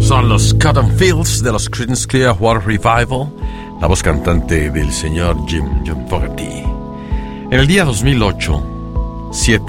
Son los Cotton Fields de los Creedence Clearwater Revival, la voz cantante del señor John Fogerty. En el día 2008,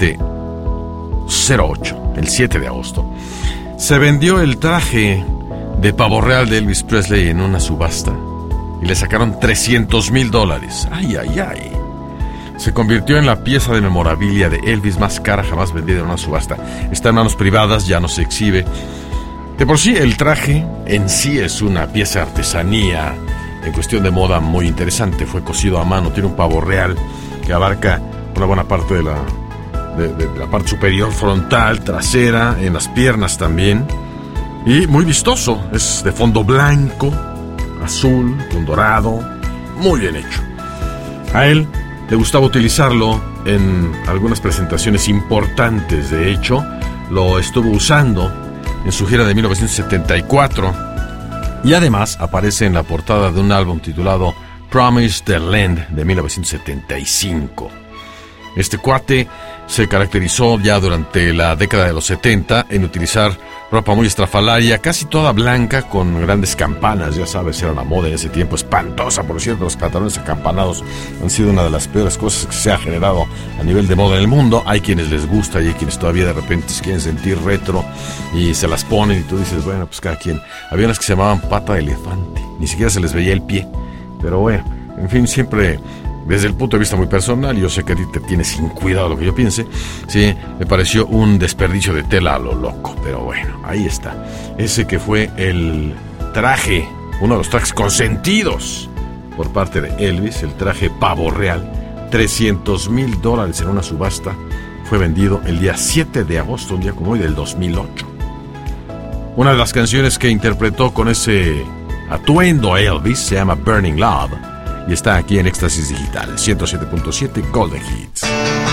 el 7 de agosto, se vendió el traje de pavo real de Elvis Presley en una subasta y le sacaron $300,000. ¡Ay, ay, ay! Se convirtió en la pieza de memorabilia de Elvis más cara jamás vendida en una subasta. Está en manos privadas, ya no se exhibe. De por sí, el traje en sí es una pieza de artesanía en cuestión de moda muy interesante. Fue cosido a mano, tiene un pavo real que abarca una buena parte de la parte superior, frontal, trasera, en las piernas también. Y muy vistoso, es de fondo blanco, azul, con dorado, muy bien hecho. A él le gustaba utilizarlo en algunas presentaciones importantes. De hecho, lo estuvo usando en su gira de 1974 y además aparece en la portada de un álbum titulado Promised Land de 1975. Este cuate se caracterizó ya durante la década de los 70 en utilizar ropa muy estrafalaria, casi toda blanca, con grandes campanas. Ya sabes, era la moda en ese tiempo, espantosa. Por cierto, los pantalones acampanados han sido una de las peores cosas que se ha generado a nivel de moda en el mundo. Hay quienes les gusta y hay quienes todavía de repente se quieren sentir retro y se las ponen y tú dices, bueno, pues cada quien. Había unas que se llamaban pata de elefante, ni siquiera se les veía el pie. Pero bueno, en fin, siempre desde el punto de vista muy personal, yo sé que a ti te tienes sin cuidado lo que yo piense. Sí, me pareció un desperdicio de tela a lo loco, pero bueno, ahí está. Ese que fue el traje, uno de los trajes consentidos por parte de Elvis, el traje pavo real, $300,000 en una subasta. Fue vendido el día 7 de agosto, un día como hoy del 2008. Una de las canciones que interpretó con ese atuendo Elvis se llama Burning Love y está aquí en Éxtasis Digital 107.7 Golden Hits.